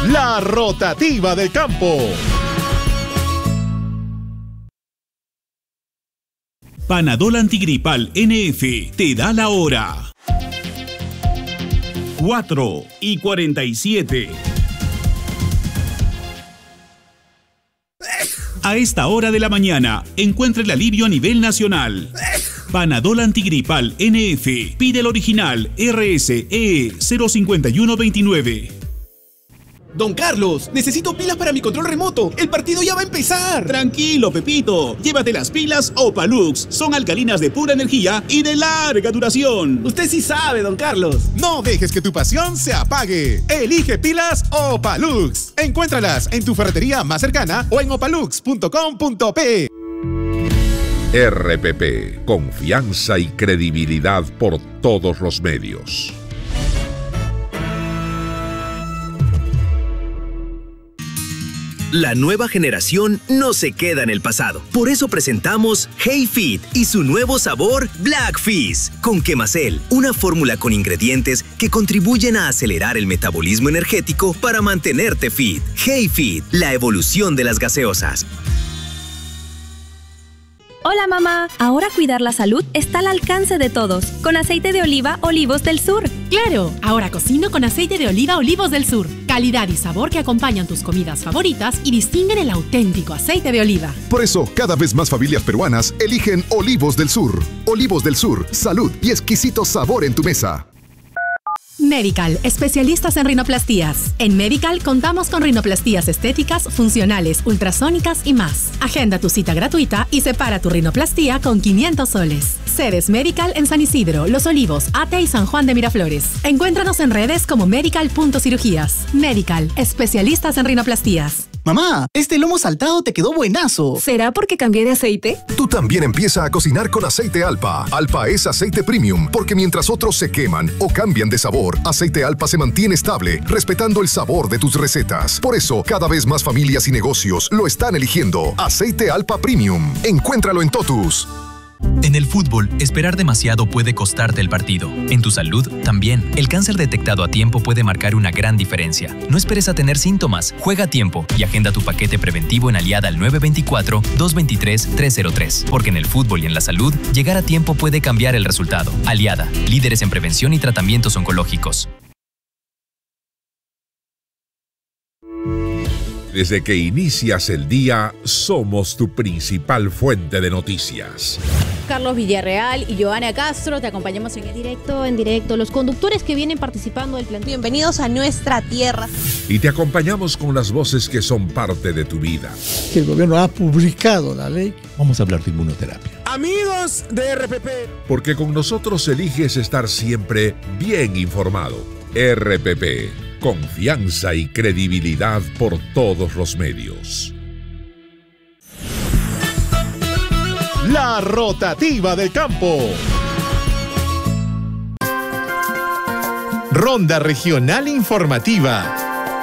La rotativa del campo. Panadol Antigripal NF te da la hora. 4:47. A esta hora de la mañana, encuentra el alivio a nivel nacional. Panadol Antigripal NF. Pide el original RSE 05129. Don Carlos, necesito pilas para mi control remoto. El partido ya va a empezar. Tranquilo, Pepito. Llévate las pilas Opalux. Son alcalinas de pura energía y de larga duración. Usted sí sabe, don Carlos. No dejes que tu pasión se apague. Elige pilas Opalux. Encuéntralas en tu ferretería más cercana o en opalux.com.pe. RPP, confianza y credibilidad por todos los medios. La nueva generación no se queda en el pasado. Por eso presentamos Hey Fit y su nuevo sabor Black Fizz con Quemacel, una fórmula con ingredientes que contribuyen a acelerar el metabolismo energético para mantenerte fit. Hey Fit, la evolución de las gaseosas. Hola mamá, ahora cuidar la salud está al alcance de todos, con aceite de oliva Olivos del Sur. ¡Claro! Ahora cocino con aceite de oliva Olivos del Sur. Calidad y sabor que acompañan tus comidas favoritas y distinguen el auténtico aceite de oliva. Por eso, cada vez más familias peruanas eligen Olivos del Sur. Olivos del Sur, salud y exquisito sabor en tu mesa. Medical, especialistas en rinoplastías. En Medical contamos con rinoplastías estéticas, funcionales, ultrasónicas y más. Agenda tu cita gratuita y separa tu rinoplastía con 500 soles. Sedes Medical en San Isidro, Los Olivos, Ate y San Juan de Miraflores. Encuéntranos en redes como medical.cirugías. Medical, especialistas en rinoplastías. Mamá, este lomo saltado te quedó buenazo. ¿Será porque cambié de aceite? Tú también empieza a cocinar con aceite Alpa. Alpa es aceite premium, porque mientras otros se queman o cambian de sabor, aceite Alpa se mantiene estable, respetando el sabor de tus recetas. Por eso, cada vez más familias y negocios lo están eligiendo. Aceite Alpa Premium. Encuéntralo en Totus. En el fútbol, esperar demasiado puede costarte el partido. En tu salud, también. El cáncer detectado a tiempo puede marcar una gran diferencia. No esperes a tener síntomas. Juega a tiempo y agenda tu paquete preventivo en Aliada al 924-223-303. Porque en el fútbol y en la salud, llegar a tiempo puede cambiar el resultado. Aliada, líderes en prevención y tratamientos oncológicos. Desde que inicias el día, somos tu principal fuente de noticias. Carlos Villarreal y Joana Castro, te acompañamos en directo, los conductores que vienen participando del plan. Bienvenidos a nuestra tierra. Y te acompañamos con las voces que son parte de tu vida. El gobierno ha publicado la ley. Vamos a hablar de inmunoterapia. Amigos de RPP. Porque con nosotros eliges estar siempre bien informado. RPP. Confianza y credibilidad por todos los medios. La rotativa del campo. Ronda regional informativa.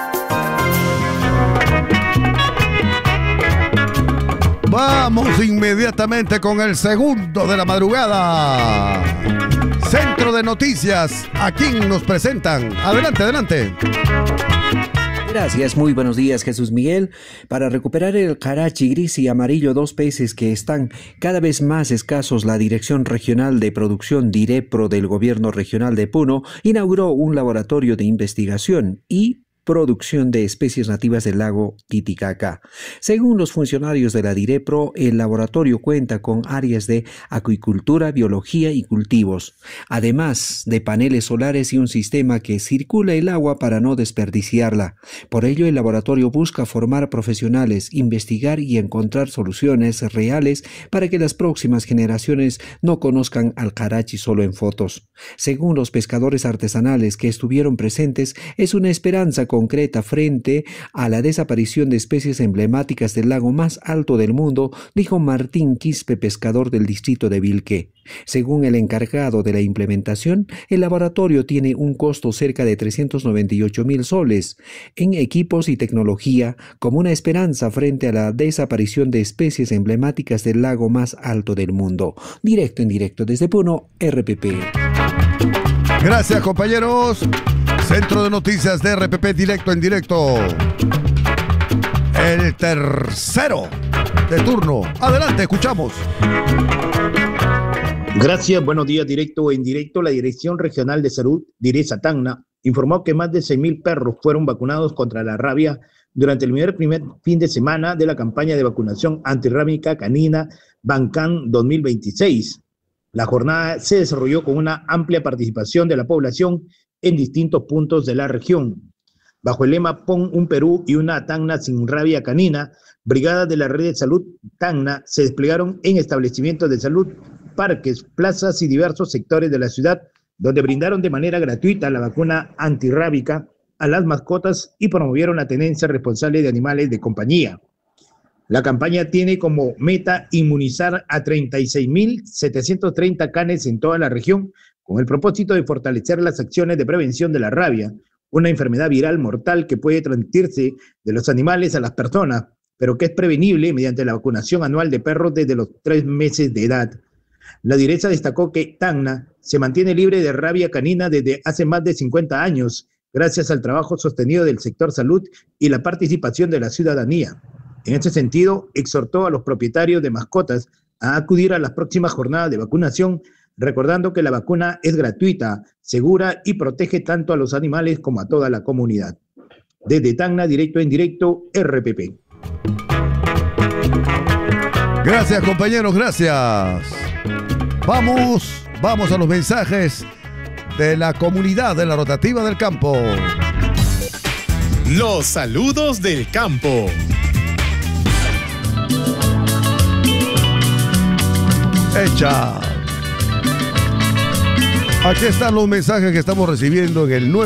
Vamos inmediatamente con el segundo de la madrugada. Centro de Noticias, ¿a quién nos presentan? Adelante, adelante. Gracias, muy buenos días, Jesús Miguel. Para recuperar el carachi gris y amarillo, dos peces que están cada vez más escasos, la Dirección Regional de Producción DIREPRO del Gobierno Regional de Puno inauguró un laboratorio de investigación y producción de especies nativas del lago Titicaca. Según los funcionarios de la DIREPRO, el laboratorio cuenta con áreas de acuicultura, biología y cultivos, además de paneles solares y un sistema que circula el agua para no desperdiciarla. Por ello, el laboratorio busca formar profesionales, investigar y encontrar soluciones reales para que las próximas generaciones no conozcan al carachi solo en fotos. Según los pescadores artesanales que estuvieron presentes, es una esperanza concreta frente a la desaparición de especies emblemáticas del lago más alto del mundo, dijo Martín Quispe, pescador del distrito de Vilque. Según el encargado de la implementación, el laboratorio tiene un costo cerca de 398,000 soles en equipos y tecnología, como una esperanza frente a la desaparición de especies emblemáticas del lago más alto del mundo. Directo en directo desde Puno, RPP. Gracias, compañeros. Centro de Noticias de RPP, directo en directo. El tercero de turno. Adelante, escuchamos. Gracias, buenos días, directo en directo. La Dirección Regional de Salud, Diresa Tacna, informó que más de 6.000 perros fueron vacunados contra la rabia durante el primer fin de semana de la campaña de vacunación antirrábica canina Bancan 2026. La jornada se desarrolló con una amplia participación de la población en distintos puntos de la región. Bajo el lema Pon un Perú y una Tacna sin rabia canina, brigadas de la Red de Salud Tacna se desplegaron en establecimientos de salud, parques, plazas y diversos sectores de la ciudad, donde brindaron de manera gratuita la vacuna antirrábica a las mascotas y promovieron la tenencia responsable de animales de compañía. La campaña tiene como meta inmunizar a 36.730 canes en toda la región, con el propósito de fortalecer las acciones de prevención de la rabia, una enfermedad viral mortal que puede transmitirse de los animales a las personas, pero que es prevenible mediante la vacunación anual de perros desde los 3 meses de edad. La Diresa destacó que Tacna se mantiene libre de rabia canina desde hace más de 50 años, gracias al trabajo sostenido del sector salud y la participación de la ciudadanía. En este sentido, exhortó a los propietarios de mascotas a acudir a las próximas jornadas de vacunación, recordando que la vacuna es gratuita, segura y protege tanto a los animales como a toda la comunidad. Desde Tacna, directo en directo, RPP. Gracias, compañeros, gracias. Vamos a los mensajes de la comunidad de la rotativa del campo. Los saludos del campo. Hecha. Aquí están los mensajes que estamos recibiendo en el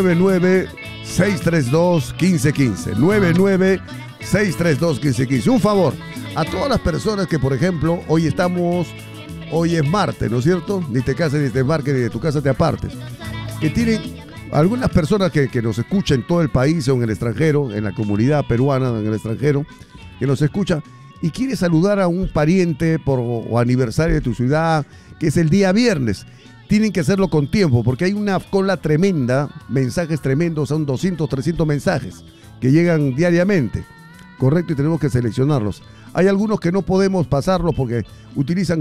996321515. 996321515. Un favor a todas las personas que, por ejemplo, hoy es martes, ¿no es cierto? Ni te cases, ni te embarques, ni de tu casa te apartes. Que tienen algunas personas que nos escuchan en todo el país o en el extranjero, en la comunidad peruana, en el extranjero, que nos escucha y quiere saludar a un pariente o aniversario de tu ciudad, que es el día viernes. Tienen que hacerlo con tiempo, porque hay una cola tremenda, mensajes tremendos, son 200, 300 mensajes que llegan diariamente, correcto, y tenemos que seleccionarlos. Hay algunos que no podemos pasarlos porque utilizan